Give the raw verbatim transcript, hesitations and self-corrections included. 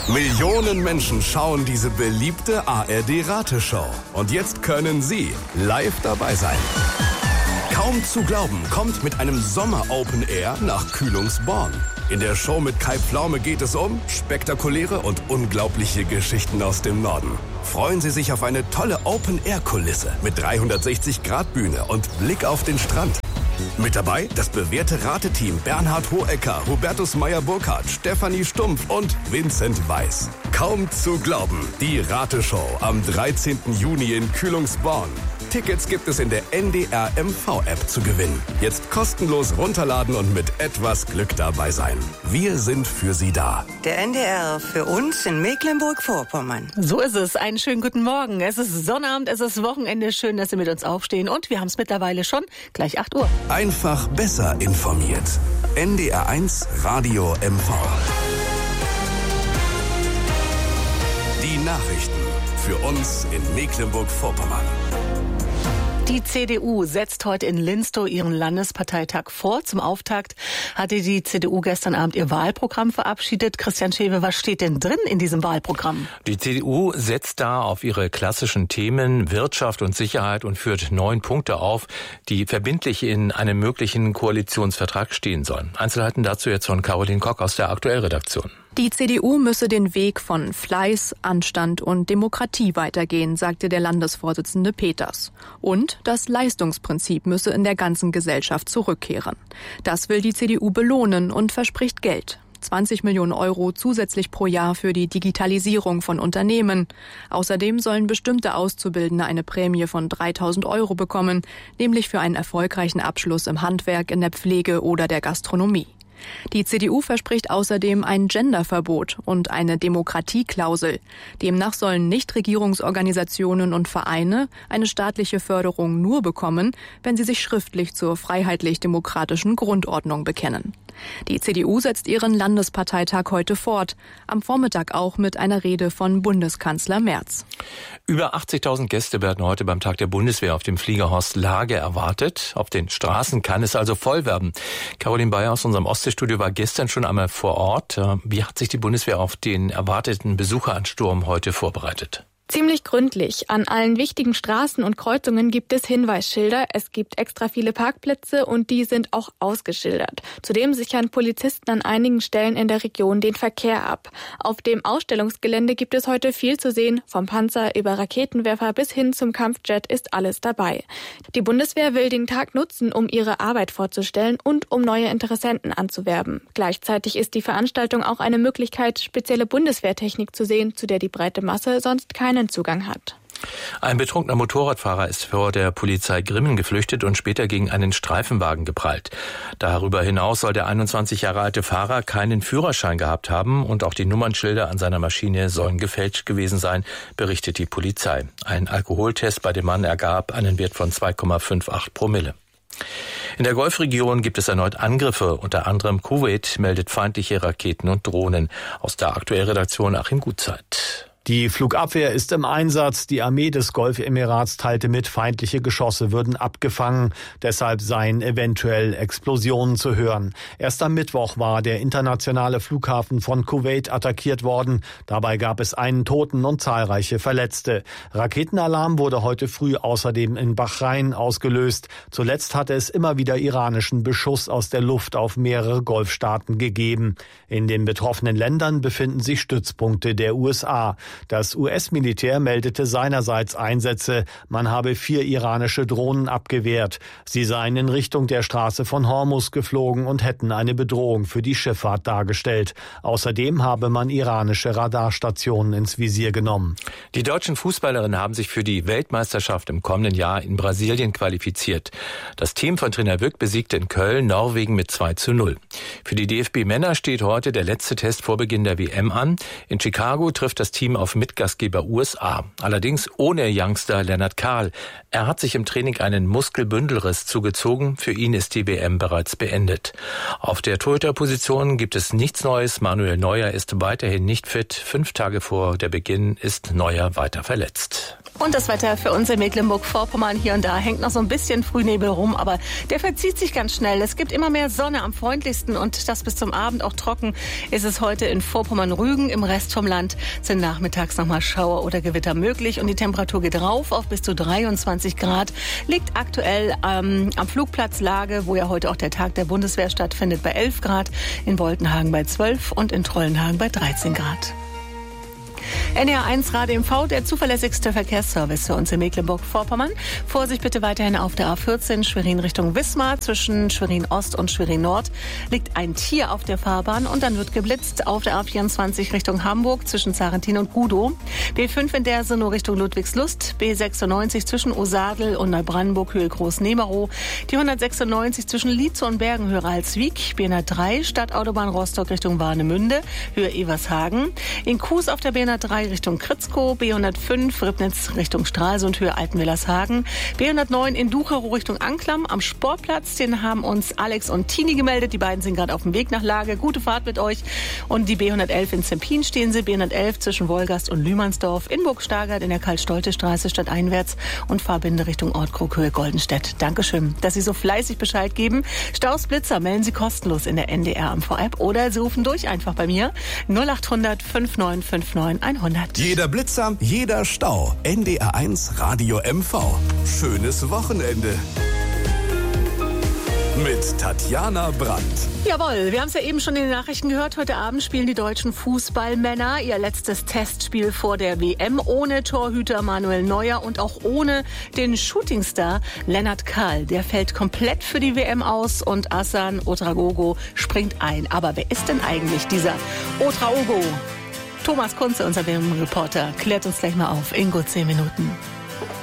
Millionen Menschen schauen diese beliebte A R D-Rateshow. Und jetzt können Sie live dabei sein. Kaum zu glauben kommt mit einem Sommer-Open Air nach Kühlungsborn. In der Show mit Kai Pflaume geht es um spektakuläre und unglaubliche Geschichten aus dem Norden. Freuen Sie sich auf eine tolle Open-Air-Kulisse mit dreihundertsechzig Grad Bühne und Blick auf den Strand. Mit dabei das bewährte Rateteam Bernhard Hohecker, Hubertus Meyer-Burkhardt, Stefanie Stumpf und Vincent Weiss. Kaum zu glauben, die Rateshow am dreizehnten Juni in Kühlungsborn. Tickets gibt es in der N D R M V-App zu gewinnen. Jetzt kostenlos runterladen und mit etwas Glück dabei sein. Wir sind für Sie da. Der N D R für uns in Mecklenburg-Vorpommern. So ist es. Einen schönen guten Morgen. Es ist Sonnabend, es ist Wochenende. Schön, dass Sie mit uns aufstehen. Und wir haben es mittlerweile schon gleich acht Uhr. Einfach besser informiert. N D R eins Radio M V. Die Nachrichten für uns in Mecklenburg-Vorpommern. Die C D U setzt heute in Linstow ihren Landesparteitag fort. Zum Auftakt hatte die C D U gestern Abend ihr Wahlprogramm verabschiedet. Christian Schewe, was steht denn drin in diesem Wahlprogramm? Die C D U setzt da auf ihre klassischen Themen Wirtschaft und Sicherheit und führt neun Punkte auf, die verbindlich in einem möglichen Koalitionsvertrag stehen sollen. Einzelheiten dazu jetzt von Caroline Kock aus der Aktuellredaktion. Die C D U müsse den Weg von Fleiß, Anstand und Demokratie weitergehen, sagte der Landesvorsitzende Peters. Und das Leistungsprinzip müsse in der ganzen Gesellschaft zurückkehren. Das will die C D U belohnen und verspricht Geld. zwanzig Millionen Euro zusätzlich pro Jahr für die Digitalisierung von Unternehmen. Außerdem sollen bestimmte Auszubildende eine Prämie von dreitausend Euro bekommen, nämlich für einen erfolgreichen Abschluss im Handwerk, in der Pflege oder der Gastronomie. Die C D U verspricht außerdem ein Genderverbot und eine Demokratieklausel. Demnach sollen Nichtregierungsorganisationen und Vereine eine staatliche Förderung nur bekommen, wenn sie sich schriftlich zur freiheitlich-demokratischen Grundordnung bekennen. Die C D U setzt ihren Landesparteitag heute fort, am Vormittag auch mit einer Rede von Bundeskanzler Merz. Über achtzigtausend Gäste werden heute beim Tag der Bundeswehr auf dem Flieger Horst Lage erwartet. Auf den Straßen kann es also voll werden. Caroline Bayer aus unserem Ostseestudio war gestern schon einmal vor Ort. Wie hat sich die Bundeswehr auf den erwarteten Besucheransturm heute vorbereitet? Ziemlich gründlich. An allen wichtigen Straßen und Kreuzungen gibt es Hinweisschilder. Es gibt extra viele Parkplätze und die sind auch ausgeschildert. Zudem sichern Polizisten an einigen Stellen in der Region den Verkehr ab. Auf dem Ausstellungsgelände gibt es heute viel zu sehen. Vom Panzer über Raketenwerfer bis hin zum Kampfjet ist alles dabei. Die Bundeswehr will den Tag nutzen, um ihre Arbeit vorzustellen und um neue Interessenten anzuwerben. Gleichzeitig ist die Veranstaltung auch eine Möglichkeit, spezielle Bundeswehrtechnik zu sehen, zu der die breite Masse sonst keine Zugang hat. Ein betrunkener Motorradfahrer ist vor der Polizei Grimmen geflüchtet und später gegen einen Streifenwagen geprallt. Darüber hinaus soll der einundzwanzig Jahre alte Fahrer keinen Führerschein gehabt haben und auch die Nummernschilder an seiner Maschine sollen gefälscht gewesen sein, berichtet die Polizei. Ein Alkoholtest bei dem Mann ergab einen Wert von zwei Komma achtzehn Promille. In der Golfregion gibt es erneut Angriffe. Unter anderem Kuwait meldet feindliche Raketen und Drohnen. Aus der Aktuellredaktion Achim Gutzeit. Die Flugabwehr ist im Einsatz. Die Armee des Golfemirats teilte mit, feindliche Geschosse würden abgefangen. Deshalb seien eventuell Explosionen zu hören. Erst am Mittwoch war der internationale Flughafen von Kuwait attackiert worden. Dabei gab es einen Toten und zahlreiche Verletzte. Raketenalarm wurde heute früh außerdem in Bahrain ausgelöst. Zuletzt hatte es immer wieder iranischen Beschuss aus der Luft auf mehrere Golfstaaten gegeben. In den betroffenen Ländern befinden sich Stützpunkte der U S A. Das U S-Militär meldete seinerseits Einsätze. Man habe vier iranische Drohnen abgewehrt. Sie seien in Richtung der Straße von Hormuz geflogen und hätten eine Bedrohung für die Schifffahrt dargestellt. Außerdem habe man iranische Radarstationen ins Visier genommen. Die deutschen Fußballerinnen haben sich für die Weltmeisterschaft im kommenden Jahr in Brasilien qualifiziert. Das Team von Trainer Wück besiegte in Köln Norwegen mit zwei zu null. Für die D F B-Männer steht heute der letzte Test vor Beginn der W M an. In Chicago trifft das Team auf Mitgastgeber U S A. Allerdings ohne Youngster Lennart Kahl. Er hat sich im Training einen Muskelbündelriss zugezogen. Für ihn ist die W M bereits beendet. Auf der Torhüterposition gibt es nichts Neues. Manuel Neuer ist weiterhin nicht fit. Fünf Tage vor der Beginn ist Neuer weiter verletzt. Und das Wetter für uns in Mecklenburg-Vorpommern. Hier und da hängt noch so ein bisschen Frühnebel rum, aber der verzieht sich ganz schnell. Es gibt immer mehr Sonne, am freundlichsten und das bis zum Abend auch trocken ist es heute in Vorpommern-Rügen. Im Rest vom Land sind nachmittags nochmal Schauer oder Gewitter möglich und die Temperatur geht rauf auf bis zu dreiundzwanzig Grad. Liegt aktuell ähm, am Flugplatz Lage, wo ja heute auch der Tag der Bundeswehr stattfindet, bei elf Grad, in Boltenhagen bei zwölf und in Trollenhagen bei dreizehn Grad. N D R eins Radio M V, der zuverlässigste Verkehrsservice für uns in Mecklenburg-Vorpommern. Vorsicht bitte weiterhin auf der A vierzehn Schwerin Richtung Wismar. Zwischen Schwerin Ost und Schwerin Nord liegt ein Tier auf der Fahrbahn und dann wird geblitzt auf der A vierundzwanzig Richtung Hamburg zwischen Zarentin und Gudow. B fünf in der Sinne Richtung Ludwigslust. B sechsundneunzig zwischen Osadel und Neubrandenburg Höhe Groß-Nemerow. Die hundertsechsundneunzig zwischen Lietzow und Bergen Höhe Ralswiek. B hundertdrei Stadtautobahn Rostock Richtung Warnemünde Höhe Evershagen. In Kues auf der B hundertdrei Richtung Kritzkow, B hundertfünf Ribnitz Richtung Stralsund Höhe Altenwillershagen, B hundertneun in Ducherow Richtung Anklam am Sportplatz. Den haben uns Alex und Tini gemeldet. Die beiden sind gerade auf dem Weg nach Lage. Gute Fahrt mit euch. Und die B hundertelf in Zempin stehen sie. B hundertelf zwischen Wolgast und Lühmannsdorf. In Burg-Stargard in der Karl-Stolte-Straße stadteinwärts und Fahrbinde Richtung Ortkrug Höhe Goldenstedt. Dankeschön, dass Sie so fleißig Bescheid geben. Staus, Blitzer melden Sie kostenlos in der N D R M V-App oder Sie rufen durch einfach bei mir null acht hundert fünf neun fünf neun hundert. Jeder Blitzer, jeder Stau. N D R eins Radio M V. Schönes Wochenende. Mit Tatjana Brandt. Jawohl, wir haben es ja eben schon in den Nachrichten gehört. Heute Abend spielen die deutschen Fußballmänner ihr letztes Testspiel vor der W M. Ohne Torhüter Manuel Neuer und auch ohne den Shootingstar Lennart Kahl. Der fällt komplett für die W M aus und Hassan Ouedraogo springt ein. Aber wer ist denn eigentlich dieser Ouedraogo? Thomas Kunze, unser W M-Reporter, klärt uns gleich mal auf in gut zehn Minuten.